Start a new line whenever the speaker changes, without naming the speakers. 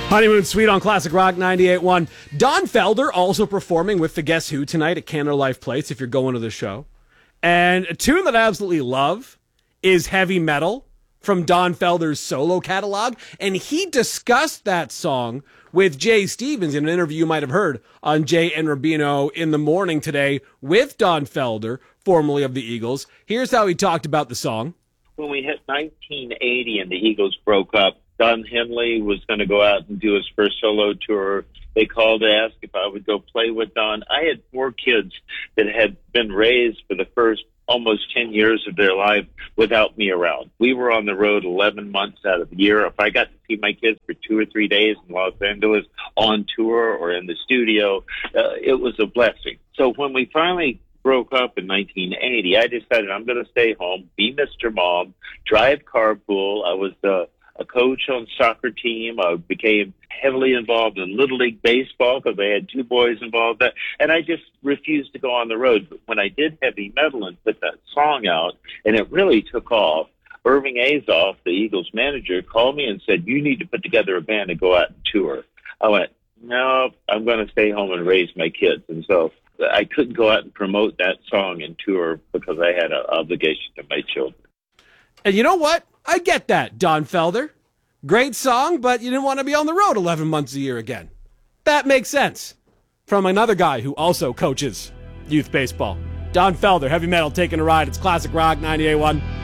Honeymoon Suite on Classic Rock 98.1. Don Felder also performing with the Guess Who tonight at Canada Life Place if you're going to the show. And a tune that I absolutely love is Heavy Metal from Don Felder's solo catalog. And he discussed that song with Jay Stevens in an interview you might have heard on Jay and Rubino in the morning today with Don Felder, formerly of the Eagles. Here's how he talked about the song.
When we hit 1980 and the Eagles broke up, Don Henley was going to go out and do his first solo tour. They called to ask if I would go play with Don. I had 4 kids that had been raised for the first almost 10 years of their life without me around. We were on the road 11 months out of the year. If I got to see my kids for 2 or 3 days in Los Angeles on tour or in the studio, it was a blessing. So when we finally broke up in 1980, I decided I'm going to stay home, be Mr. Mom, drive carpool. I was a coach on the soccer team. I became heavily involved in Little League Baseball because I had 2 boys involved. And I just refused to go on the road. But when I did Heavy Metal and put that song out, and it really took off, Irving Azoff, the Eagles manager, called me and said, you need to put together a band and go out and tour. I went, no, I'm going to stay home and raise my kids. And so I couldn't go out and promote that song and tour because I had an obligation to my children.
And you know what? I get that, Don Felder. Great song, but you didn't want to be on the road 11 months a year again. That makes sense. From another guy who also coaches youth baseball. Don Felder, Heavy Metal, taking a ride. It's Classic Rock 98.1.